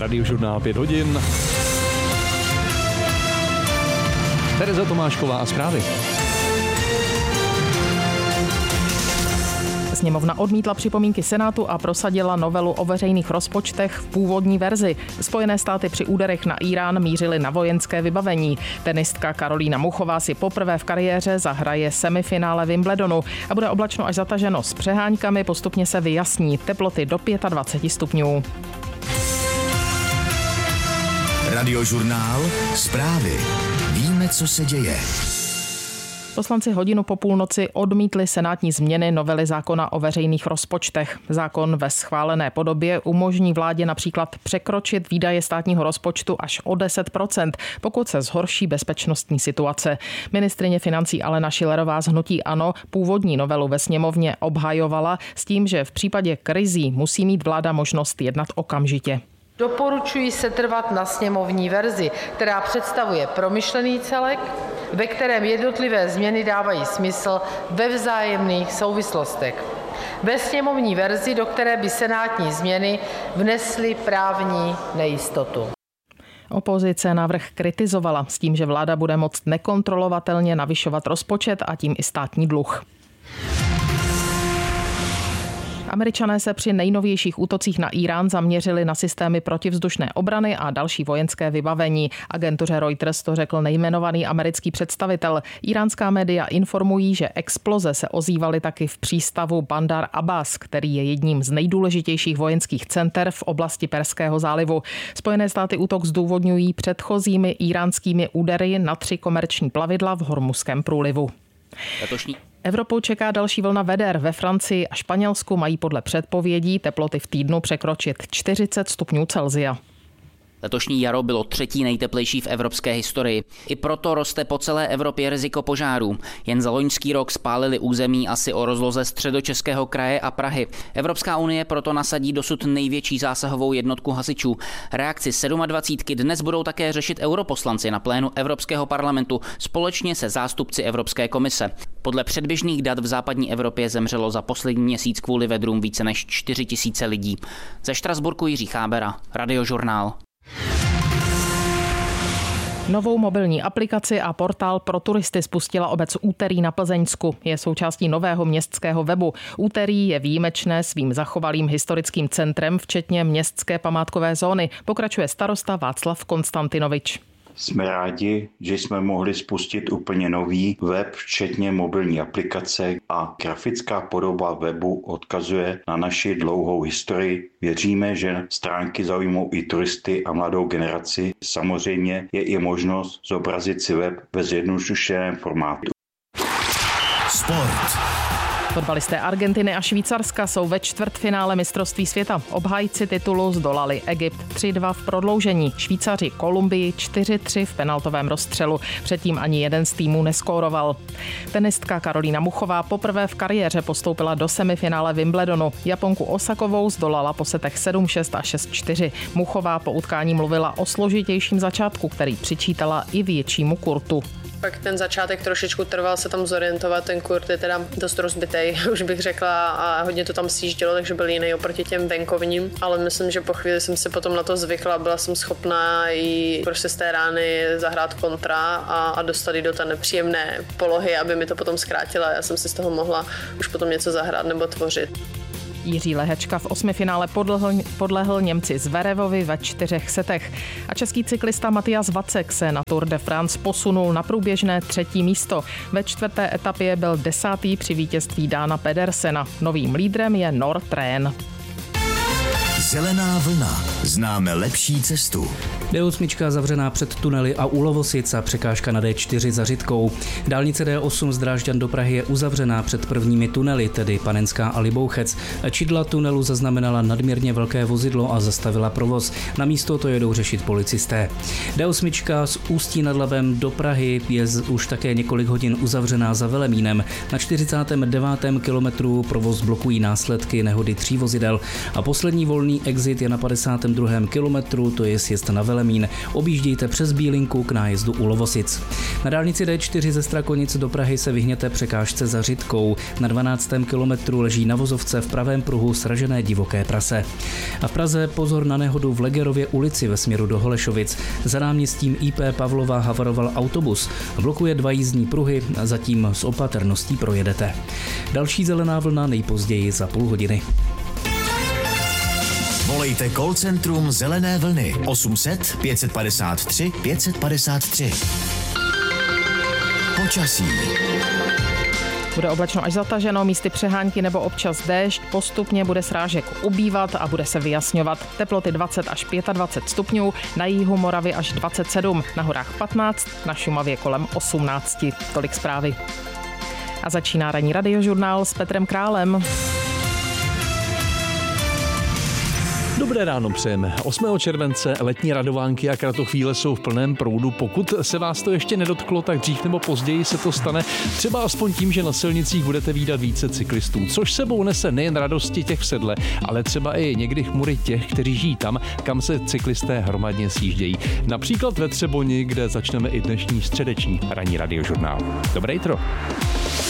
Radiožurnál 5 hodin. Tereza Tomášková a zprávy. Sněmovna odmítla připomínky Senátu a prosadila novelu o veřejných rozpočtech v původní verzi. Spojené státy při úderech na Írán mířily na vojenské vybavení. Tenistka Karolína Muchová si poprvé v kariéře zahraje semifinále Wimbledonu a bude oblačno až zataženo s přeháňkami, postupně se vyjasní teploty do 25 stupňů. Radiožurnál zprávy. Víme, co se děje. Poslanci hodinu po půlnoci odmítli senátní změny novely zákona o veřejných rozpočtech. Zákon ve schválené podobě umožní vládě například překročit výdaje státního rozpočtu až o 10%, pokud se zhorší bezpečnostní situace. Ministryně financí Alena Schillerová z hnutí ANO původní novelu ve sněmovně obhajovala s tím, že v případě krizí musí mít vláda možnost jednat okamžitě. Doporučuji setrvat na sněmovní verzi, která představuje promyšlený celek, ve kterém jednotlivé změny dávají smysl ve vzájemných souvislostech. Ve sněmovní verzi, do které by senátní změny vnesly právní nejistotu. Opozice návrh kritizovala s tím, že vláda bude moct nekontrolovatelně navyšovat rozpočet a tím i státní dluh. Američané se při nejnovějších útocích na Írán zaměřili na systémy protivzdušné obrany a další vojenské vybavení. Agentuře Reuters to řekl nejmenovaný americký představitel. Íránská média informují, že exploze se ozývaly taky v přístavu Bandar Abbas, který je jedním z nejdůležitějších vojenských center v oblasti Perského zálivu. Spojené státy útok zdůvodňují předchozími íránskými údery na 3 komerční plavidla v Hormuzském průlivu. Evropou čeká další vlna veder. Ve Francii a Španělsku mají podle předpovědí teploty v týdnu překročit 40 stupňů Celsia. Letošní jaro bylo 3. nejteplejší v evropské historii. I proto roste po celé Evropě riziko požárů. Jen za loňský rok spálili území asi o rozloze Středočeského kraje a Prahy. Evropská unie proto nasadí dosud největší zásahovou jednotku hasičů. Reakci 27 dnes budou také řešit europoslanci na plénu Evropského parlamentu společně se zástupci Evropské komise. Podle předběžných dat v západní Evropě zemřelo za poslední měsíc kvůli vedrům více než 4 000 lidí. Ze Štrasburku Jiří Chábera, Radiožurnál. Novou mobilní aplikaci a portál pro turisty spustila obec Úterý na Plzeňsku. Je součástí nového městského webu. Úterý je výjimečné svým zachovalým historickým centrem, včetně městské památkové zóny, pokračuje starosta Václav Konstantinovič. Jsme rádi, že jsme mohli spustit úplně nový web, včetně mobilní aplikace a grafická podoba webu odkazuje na naši dlouhou historii. Věříme, že stránky zaujmou i turisty a mladou generaci. Samozřejmě je i možnost zobrazit si web ve zjednodušeném formátu. Sport. Fotbalisté Argentiny a Švýcarska jsou ve čtvrtfinále mistrovství světa. Obhájci titulu zdolali Egypt 3-2 v prodloužení. Švýcaři Kolumbii 4-3 v penaltovém rozstřelu. Předtím ani jeden z týmů neskóroval. Tenistka Karolína Muchová poprvé v kariéře postoupila do semifinále Wimbledonu. Japonku Osakovou zdolala po setech 7-6 a 6-4. Muchová po utkání mluvila o složitějším začátku, který přičítala i většímu kurtu. Pak ten začátek trošičku trval se tam zorientovat, ten kurt je teda dost rozbitej, už bych řekla, a hodně to tam sjíždělo, takže byl jiný oproti těm venkovním, ale myslím, že po chvíli jsem si potom na to zvykla, byla jsem schopná i prostě z té rány zahrát kontra a dostat ji do té nepříjemné polohy, aby mi to potom zkrátila, já jsem si z toho mohla už potom něco zahrát nebo tvořit. Jiří Lehečka v osmifinále podlehl Němci Zverevovi ve 4 setech. A český cyklista Matyas Vacek se na Tour de France posunul na průběžné 3. místo. Ve 4. etapě byl 10. při vítězství Dána Pedersena. Novým lídrem je Northrén. Zelená vlna. Známe lepší cestu. D8 zavřená před tunely a u Lovosic a překážka na D4 za Řitkou. Dálnice D8 z Drážďan do Prahy je uzavřená před prvními tunely, tedy Panenská a Libouchec. Čidla tunelu zaznamenala nadměrně velké vozidlo a zastavila provoz. Na místo to jedou řešit policisté. D8 z Ústí nad Labem do Prahy je už také několik hodin uzavřená za Velemínem. Na 49. kilometru provoz blokují následky nehody 3 vozidel a poslední volný První exit je na 52. kilometru, to je sjezd na Velemín. Objíždějte přes Bílinku k nájezdu u Lovosic. Na dálnici D4 ze Strakonic do Prahy se vyhněte překážce za Řitkou. Na 12. kilometru leží na vozovce v pravém pruhu sražené divoké prase. A v Praze pozor na nehodu v Legerově ulici ve směru do Holešovic. Za náměstím IP Pavlova havaroval autobus. Blokuje 2 jízdní pruhy, zatím s opatrností projedete. Další zelená vlna nejpozději za půl hodiny. Volejte call centrum Zelené vlny 800 553 553. Počasí. Bude oblačno až zataženo, místy přehánky nebo občas déšť, postupně bude srážek ubývat a bude se vyjasňovat. Teploty 20 až 25 stupňů, na jihu Moravy až 27, na horách 15, na Šumavě kolem 18. Tolik zprávy. A začíná ranní radiožurnál s Petrem Králem. Dobré ráno přejeme. 8. července letní radovánky a kratochvíle jsou v plném proudu. Pokud se vás to ještě nedotklo, tak dřív nebo později se to stane. Třeba aspoň tím, že na silnicích budete vídat více cyklistů, což sebou nese nejen radosti těch v sedle, ale třeba i někdy chmury těch, kteří žijí tam, kam se cyklisté hromadně sjíždějí. Například ve Třeboni, kde začneme i dnešní středeční ranní radiožurnál. Dobré jitro.